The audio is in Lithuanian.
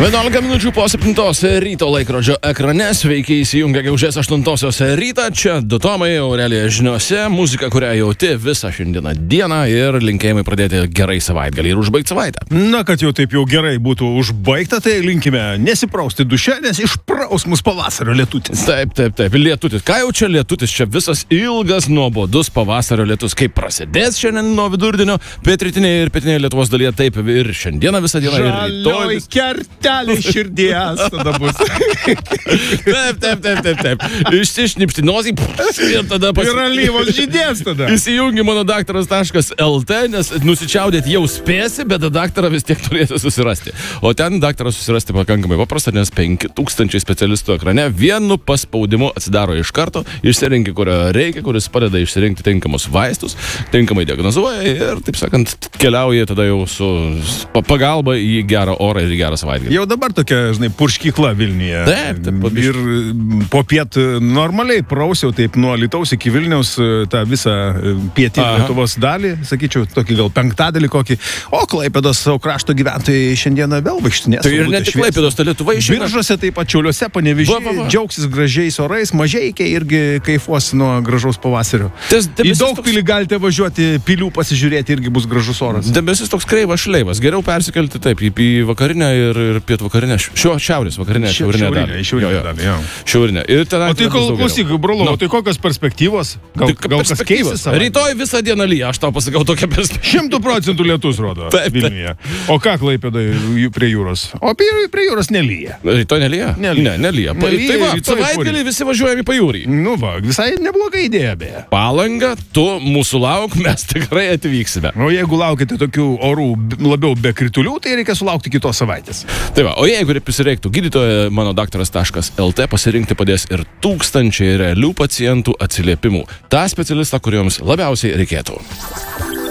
11 minučių po 7 ryto laikrodžio ekrane. Sveiki įsijungę gegužės 8 rytą. Čia du Tomai, Aurelija žiniose. Muzika, kurią jauti visą šiandieną dieną ir linkėjimai pradėti gerai savaitgalį ir užbaigti savaitę. Na, kad jau taip jau gerai būtų užbaigta, tai linkime nesiprausti duše, nes išpraus mus pavasario lietutis. Taip, lietutis. Ką jau čia lietutis? Čia visas ilgas, nuobodus pavasario lietus. Kaip prasidės šiandien nuo vidurdienio, pietrytinėje ir pietinėje Lietuvos dalyje, taip ir šiandieną visą dieną ir rytoj. Žaliai širdies tada bus. Taip. Išsišnipšti nosį ir tada ir alyvos žydės tada. Įsijungi monodaktaras.lt, nes nusičiaudėti jau spėsi, bet daktarą vis tiek turėsi susirasti. O ten daktarą susirasti pakankamai paprasta, nes 5000 specialistų ekrane vienu paspaudimu atsidaro iš karto, išsirinki, kurio reikia, kuris padeda išsirinkti tinkamus vaistus, tinkamai diagnozuoja ir, taip sakant, keliauja tada jau su pagalba į gerą orą ir į gerą savaitgalį. Jau dabar tokia, žinai, purškykla Vilniuje. Taip. Ir po piet normaliai prausiau taip nuo Alytaus iki Vilniaus tą visą pietinį Lietuvos dalį, sakyčiau, tokį gal penktadalį kokį. O Klaipėdos savo krašto gyventojai šiandieną vėl vaikštinės. Tai ir ne tik Klaipėdos, tai Lietuva išeina. Biržuose taip pat Šiauliuose, Panevėžyje džiaugsis gražiais orais, Mažeikiai irgi kaifuos nuo gražaus pavasario. Į Daugpilį galite važiuoti, pilių pasižiūrėti, irgi bus gražus oras. Debesis toks kreivas šleivas. Geriau persikelti taip į vakarinę ir pietvakarinę, šiaurės vakarinę, šiaurinę dalį. Šiaurinę. Ir ten. O tai klausyk, brolau, tai kokios perspektyvos? Gal kas keisis? Rytoj visą dieną lyja, aš tau pasakau tokią perspektyvą. 100% lietus rodo Vilniuje. O ką Klaipėdoje prie jūros? O prie jūros nelyja. Rytoj nelyja? Ne, nelyja. Tai va, savaitgalį visi važiuojame į pajūrį. Nu va, visai nebloga idėja beje. Palanga, tu mūsų lauk, mes tikrai atvyksime. O jeigu laukite tokių orų labiau be kritulių, tai reikia sulaukti kitos savaitės. Tai va, o jeigu prisireiktų gydytojo monodaktaras.lt, pasirinkti padės ir 1000 realių pacientų atsiliepimų. Ta specialistą, kuriems labiausiai reikėtų.